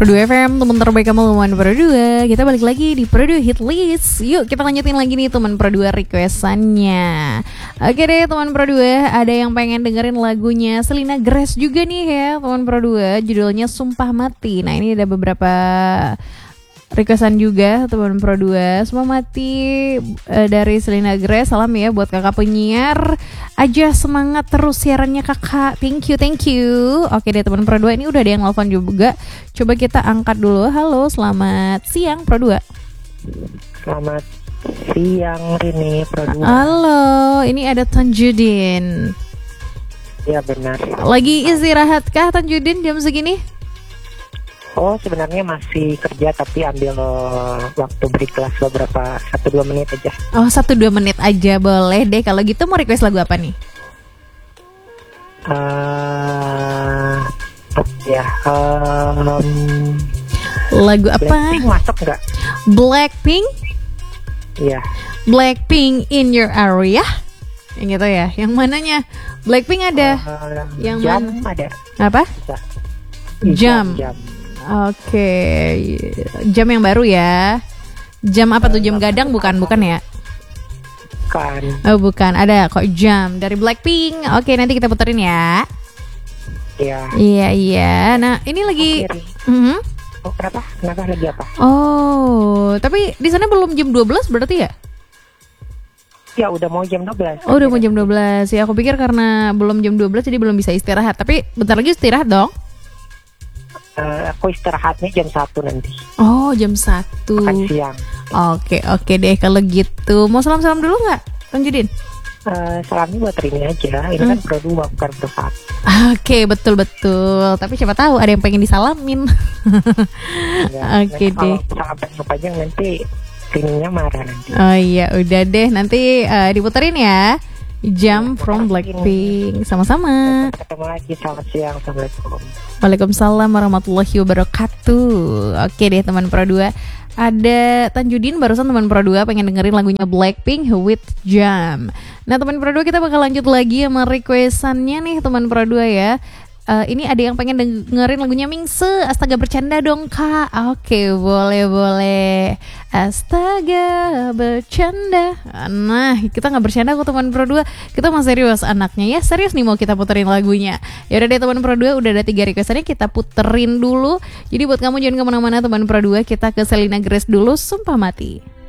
Pro 2 FM, teman terbaik kamu teman Pro 2. Kita balik lagi di Pro 2 Hit List. Yuk kita lanjutin lagi nih teman Pro 2 requestannya. Oke deh teman Pro 2, ada yang pengen dengerin lagunya Selena Grace juga nih ya teman Pro 2. Judulnya Sumpah Mati. Nah ini ada beberapa requestan juga teman Pro 2. Sumpah Mati dari Selena Grace. Salam ya buat kakak penyiar. Aja semangat terus siarannya kakak. Thank you. Oke deh teman Pro 2, ini udah ada yang nelfon juga. Coba kita angkat dulu. Halo, selamat siang Pro 2. Selamat siang Rini Pro 2. Halo, ini ada Tanjudin. Ya benar. Lagi istirahat kah Tanjudin jam segini? Oh sebenarnya masih kerja tapi ambil waktu break kelas beberapa 1-2 menit aja. Oh 1-2 menit aja boleh deh. Kalau gitu mau request lagu apa nih? Lagu apa? Blackpink masuk nggak? Blackpink? Iya. Blackpink in your area? Yang gitu ya? Yang mananya? Blackpink ada? Yang jam mana? ada. Apa? Bisa. Jam. Oke. Jam yang baru ya? Jam apa tuh? Jam gadang bukan ya? Bukan. Oh bukan, ada kok Jam dari Blackpink. Oke nanti kita puterin ya. Iya. Iya. Nah ini lagi. Oh kenapa? Kenapa lagi apa? Oh tapi di sana belum jam 12 berarti ya? Ya udah mau jam 12. Oh udah mau jam 12 ya. Aku pikir karena belum jam 12 jadi belum bisa istirahat. Tapi bentar lagi istirahat dong. Aku istirahatnya jam 1 nanti. Oh jam 1 Makan siang. Oke deh kalau gitu. Mau salam-salam dulu gak Tanjudin? Salamnya buat Rini aja. Ini kan Pro 2 bukan Pro 1. Oke betul. Tapi siapa tahu ada yang pengen disalamin. Oke deh. Kalau salam aja nanti Rininya marah nanti. Oh iya udah deh. Nanti diputerin ya Jam from Blackpink. Sama-sama. Ketemu lagi, selamat siang. Assalamualaikum. Waalaikumsalam warahmatullahi wabarakatuh. Oke deh teman Pro 2. Ada Tanjudin barusan teman Pro 2 pengen dengerin lagunya Blackpink with Jam. Nah teman Pro 2 kita bakal lanjut lagi sama requestannya nih teman Pro 2 ya. Ini ada yang pengen dengerin lagunya Mingse. Astaga bercanda dong kak. Oke boleh. Astaga bercanda. Nah kita gak bercanda kok teman Pro 2. Kita mah serius anaknya ya. Serius nih mau kita puterin lagunya. Yaudah deh teman Pro 2, udah ada 3 requestannya. Kita puterin dulu. Jadi buat kamu jangan kemana-mana teman Pro 2. Kita ke Selena Grace dulu, Sumpah Mati.